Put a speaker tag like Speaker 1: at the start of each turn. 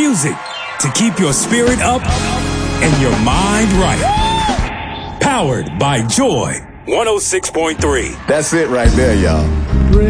Speaker 1: Music to keep your spirit up and your mind right. Powered by Joy 106.3.
Speaker 2: That's it right there, y'all.